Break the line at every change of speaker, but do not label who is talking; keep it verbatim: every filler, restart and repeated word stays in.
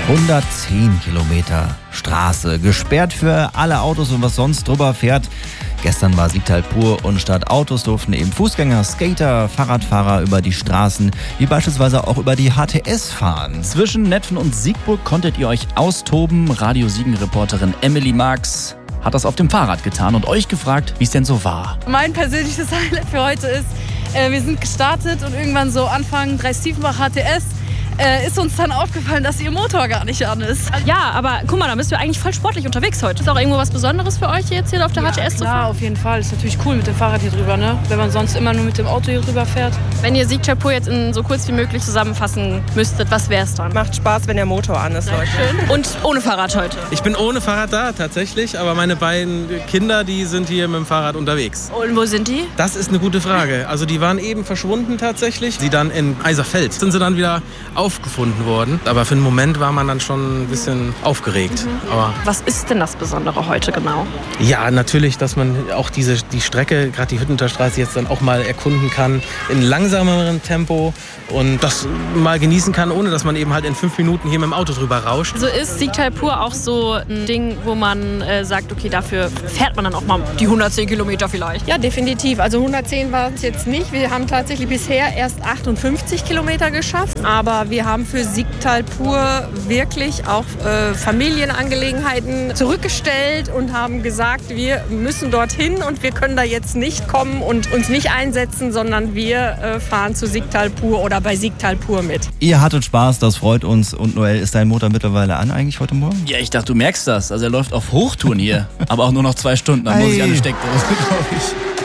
hundertzehn Kilometer Straße, gesperrt für alle Autos und was sonst drüber fährt. Gestern war Siegtal pur und statt Autos durften eben Fußgänger, Skater, Fahrradfahrer über die Straßen, wie beispielsweise auch über die H T S fahren.
Zwischen Netphen und Siegburg konntet ihr euch austoben. Radio Siegen-Reporterin Emily Marx hat das auf dem Fahrrad getan und euch gefragt, wie es denn so war.
Mein persönliches Highlight für heute ist, äh, wir sind gestartet und irgendwann so Anfang Dreistiefenbach H T S äh, ist uns dann aufgefallen, dass ihr Motor gar nicht an ist.
Ja, aber guck mal, da bist du eigentlich voll sportlich unterwegs heute. Ist auch irgendwo was Besonderes für euch jetzt hier auf der
Ja,
H T S zu
klar,
fahren?
auf jeden Fall. Ist natürlich cool mit dem Fahrrad hier drüber, ne? Wenn man sonst immer nur mit dem Auto hier drüber fährt.
Wenn ihr Siegtal pur jetzt in so kurz wie möglich zusammenfassen müsstet, was wär's dann?
Macht Spaß, wenn der Motor an ist, Leute.
Schön. Und ohne Fahrrad heute?
Ich bin ohne Fahrrad da, tatsächlich, aber meine beiden Kinder, die sind hier mit dem Fahrrad unterwegs.
Und wo sind die?
Das ist eine gute Frage. Also die waren eben verschwunden tatsächlich. Sie dann in Eiserfeld sind sie dann wieder aufgefunden worden. Aber für einen Moment war man dann schon ein bisschen aufgeregt. Mhm. Aber
was ist denn das Besondere heute genau?
ja, natürlich, dass man auch diese, die Strecke, gerade die Hüttener Straße, jetzt dann auch mal erkunden kann in langsamerem Tempo und das mal genießen kann, ohne dass man eben halt in fünf Minuten hier mit dem Auto drüber rauscht.
Also ist Siegtal pur auch so ein Ding, wo man äh, sagt, okay, dafür fährt man dann auch mal die hundertzehn Kilometer vielleicht?
Ja, definitiv. Also hundertzehn war es jetzt nicht. Wir haben tatsächlich bisher erst achtundfünfzig Kilometer geschafft. Aber wir haben für Siegtal pur wirklich auch äh, Familienangelegenheiten zurückgestellt und haben gesagt, wir müssen dorthin und wir können da jetzt nicht kommen und uns nicht einsetzen, sondern wir äh, fahren zu Siegtal pur oder bei Siegtal pur mit.
Ihr hattet Spaß, das freut uns. Und Noel, ist dein Motor mittlerweile an eigentlich heute Morgen?
Ja, ich dachte, du merkst das. Also er läuft auf Hochtouren hier, aber auch nur noch zwei Stunden, dann muss ich
Ei.
an die Steckdose, glaube ich.